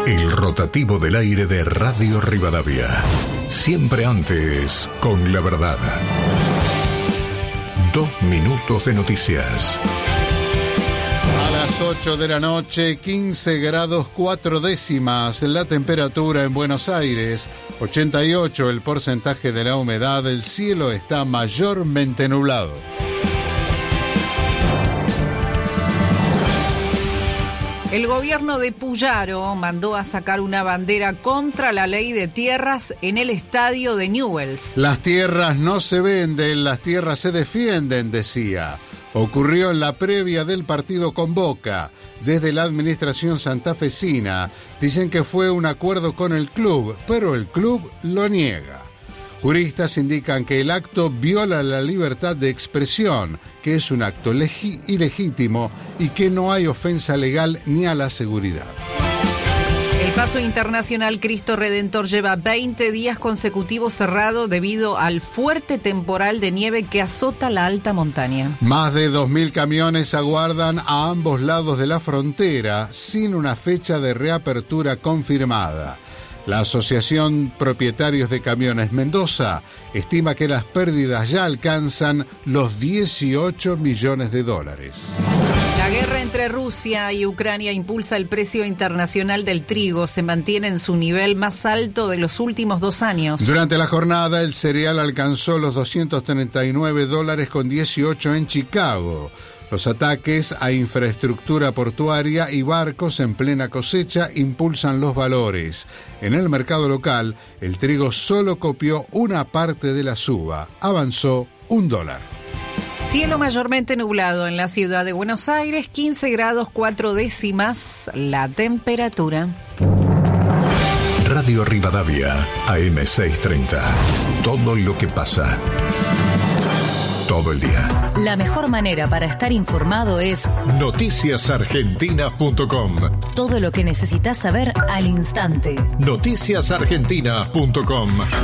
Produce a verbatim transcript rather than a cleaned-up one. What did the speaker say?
El rotativo del aire de Radio Rivadavia. Siempre antes, con la verdad. Dos minutos de noticias. A las ocho de la noche, quince grados cuatro décimas la temperatura en Buenos Aires, ochenta y ocho el porcentaje de la humedad, el cielo está mayormente nublado. El gobierno de Puyaro mandó a sacar una bandera contra la ley de tierras en el estadio de Newell's. Las tierras no se venden, las tierras se defienden, decía. Ocurrió en la previa del partido con Boca. Desde la administración santafesina dicen que fue un acuerdo con el club, pero el club lo niega. Juristas indican que el acto viola la libertad de expresión, que es un acto legi- ilegítimo y que no hay ofensa legal ni a la seguridad. El paso internacional Cristo Redentor lleva veinte días consecutivos cerrado debido al fuerte temporal de nieve que azota la alta montaña. Más de dos mil camiones aguardan a ambos lados de la frontera sin una fecha de reapertura confirmada. La Asociación Propietarios de Camiones Mendoza estima que las pérdidas ya alcanzan los dieciocho millones de dólares. La guerra entre Rusia y Ucrania impulsa el precio internacional del trigo. Se mantiene en su nivel más alto de los últimos dos años. Durante la jornada, el cereal alcanzó los doscientos treinta y nueve dólares con dieciocho en Chicago. Los ataques a infraestructura portuaria y barcos en plena cosecha impulsan los valores. En el mercado local, el trigo solo copió una parte de la suba. Avanzó un dólar. Cielo mayormente nublado en la ciudad de Buenos Aires, quince grados cuatro décimas la temperatura. Radio Rivadavia, A M seiscientos treinta. Todo lo que pasa. Todo el día. La mejor manera para estar informado es noticias argentinas punto com. Todo lo que necesitas saber al instante. noticias argentinas punto com.